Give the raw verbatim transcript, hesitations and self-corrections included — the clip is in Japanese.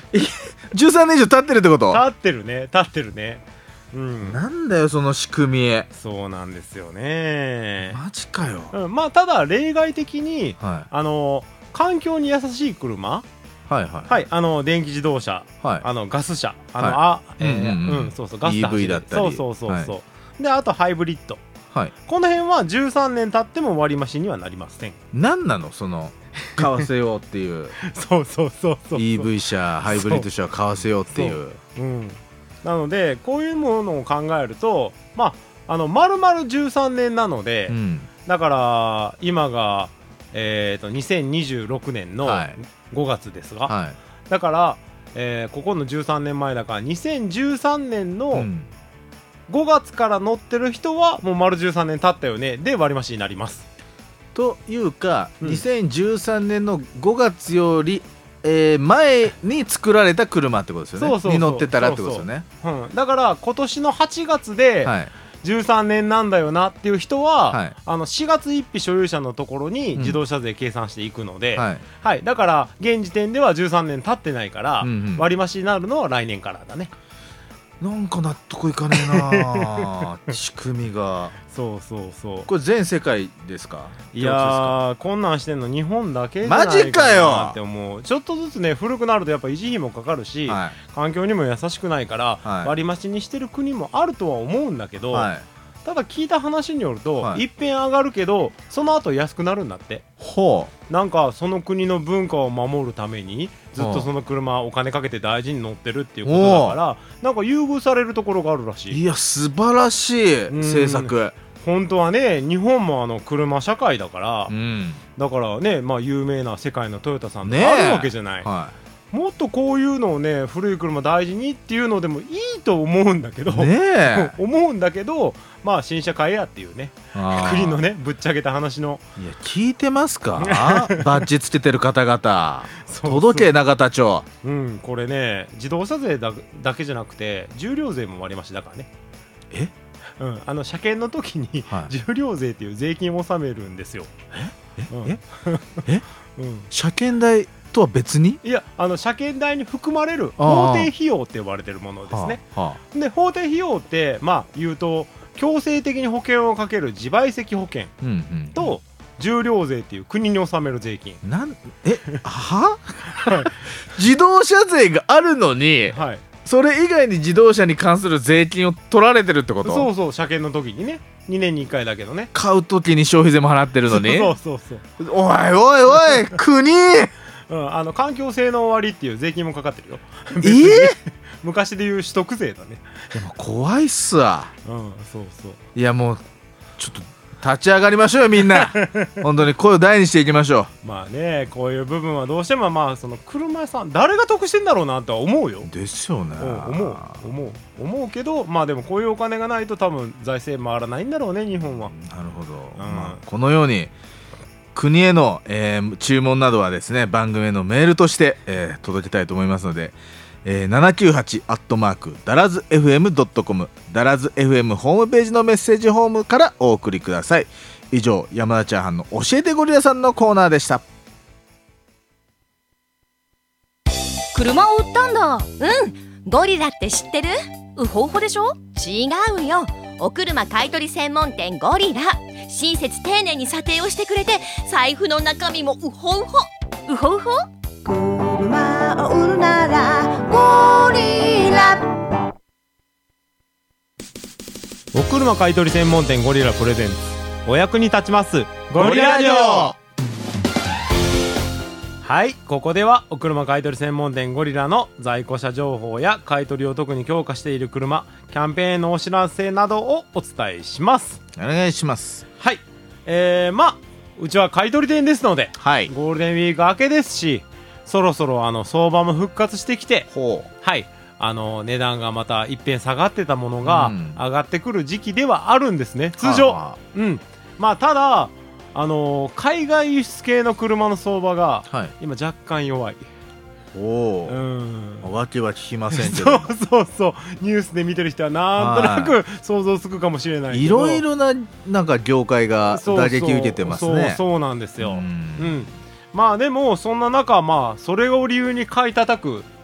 じゅうさんねん以上経ってるってこと？ 経ってるね経ってるね。うん、 なんだよその仕組み。 そうなんですよね。 マジかよ、 うん、まあただ例外的に、 はい、 あの環境に優しい車、 はいはいはい、あの電気自動車、 はい、 あのガス車、あの、 はい、 あ、えー、 うんうんうん、 うん、そうそうガスでイーブイ走るだったり、 そうそうそうそう、 はい、 であとハイブリッド、 はい、 この辺はじゅうさんねん経っても割増にはなりません。 なんなのその買わせようっていうそうそうそうそうイーブイ 車ハイブリッド車を買わせようっていう。 う、うん、なのでこういうものを考えるとまああの丸々じゅうさんねんなので、 うん、 だから今が、えー、とにせんにじゅうろくねんのごがつですが、 はい、 だから、えーここのじゅうさんねんまえだからにせんじゅうさんねんうのん、 ごがつから乗ってる人はもう丸じゅうさんねん経ったよねで割増になります。 というか、 うんにせんじゅうさんねんのごがつより、えー前に作られた車ってことですよね。 そうそうそうに乗ってたらってことですよね。 うん、だから今年のはちがつではい、 じゅうさんねんなんだよなっていう人は、 はい、 あのしがつついたち所有者のところにうん自動車税計算していくので、 はい、 はい、だから現時点ではじゅうさんねん経ってないから、 うんうん、 割増になるのは来年からだね。 なんか納得いかねえな仕組みが。 そうそうそう、 これ全世界ですか？ いやーこんなんしてんの日本だけじゃマないかジかよなって思う。ちょっとずつね古くなるとやっぱ維持費もかかるし、 は環境にも優しくないから、 はい割増にしてる国もあるとは思うんだけど、 い、はい、 ただ聞いた話によると、 はいいっぺん上がるけどその後安くなるんだって。 ほなんかその国の文化を守るためにずっとその車お金かけて大事に乗ってるっていうことだからなんか優遇されるところがあるらしう。 い。 いや素晴らしい政策。 本当はね日本もあの車社会だから、 うん、 だからねまあ有名な世界のトヨタさんとねえかあるわけじゃない、 はもっとこういうのをね古い車大事にっていうのでもいいと思うんだけど、 い、ねえ思うんだけどまあ新車買えやっていうねあー国のねぶっちゃけた話のいや聞いてますかバッジつけてる方々 そう届け永田町。 うんこれね自動車税だだけじゃなくて重量税も割増だからね。 え、 うん、あの車検の時に、 はい、 重量税っていう税金を納めるんですよ。 えうんええうん、 車検代とは別にいやあの車検代に含まれるあー法定費用って呼ばれてるものですね。 はあはで法定費用ってまあ言うと強制的に保険をかける自賠責保険あ、うんうん、 と重量税っていう国に納める税金、 なんえは自動車税があるのにはい、 それ以外に自動車に関する税金を取られてるってこと？ そうそう車検の時にねにねんにいっかいだけどね買う時に消費税も払ってるのにそうそうそう、 おいおいおい国うん、あの環境性能割っていう税金もかかってるよえ別にー、 昔でいう取得税だね。 でも怖いっすわ。 うんそうそういやもうちょっと立ち上がりましょうよみんな本当に声を大にしていきましょまあねこういう部分はどうしてもまあその車屋さん誰が得してんだろうなとは思うよ。 うですよね。 うん思う思う思うけどまあでもこういうお金がないと多分財政回らないんだろうね日本は。 なるほど、 うんまあ、このように国への、えー注文などはですね番組へのメールとして、えー届けたいと思いますので、えー、ななきゅうはちアットマークダラズ エフエムドットコム ダラズ エフエム ホームページのメッセージホームからお送りください。以上山田チャーハンの教えてゴリラさんのコーナーでした。 車を売ったんだ。うんゴリラって知ってる？ウホウホでしょ？違うよ、お車買取専門店ゴリラ。親切丁寧に査定をしてくれて財布の中身もウホウホウホウホ。 車を売るならゴリラ。 お車買取専門店ゴリラプレゼンツお役に立ちますゴリラジオ。はいここではお車買取専門店ゴリラの在庫車情報や買取を特に強化している車キャンペーンのお知らせなどをお伝えします。 お願いします。 はいえー、まあうちは買取店ですので、 はい、 ゴールデンウィーク明けですしそろそろあの相場も復活してきてほうはいあの値段がまた一遍下がってたものがうん上がってくる時期ではあるんですね通常、 はあはうんまあただあのー海外輸出系の車の相場があ、はい今若干弱い。 おお、 うんわけは聞きませんけどそうそうそうニュースで見てる人はなんとなく想像つくかもしれないけどいろいろななんか業界がそうそう打撃受けてますね。 そうそうなんですよ。 ううんんまあでもそんな中まあそれを理由に買い叩く